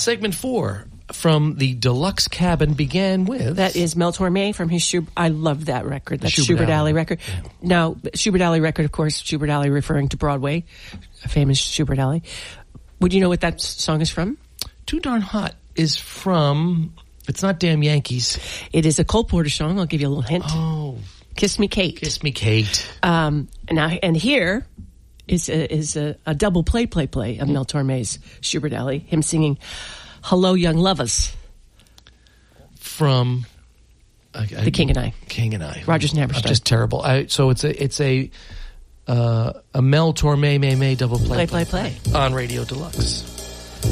segment 4 from the Deluxe Cabin began with... That is Mel Torme from his I love that record. That's Schubert Schubert Alley. Alley record. Yeah. Now, Schubert Alley record, of course, Schubert Alley referring to Broadway, a famous Schubert Alley. Would you know what that song is from? Too Darn Hot is from... It's not Damn Yankees. It is a Cole Porter song. I'll give you a little hint. Oh. Kiss Me, Kate. Kiss Me, Kate. And here is a double play of Mel Torme's Schubert Alley. Him singing Hello, Young Lovers. From... The King and I. King and I. Rodgers and Hammerstein. Just terrible. So it's a Mel Torme double play Play. on Radio Deluxe.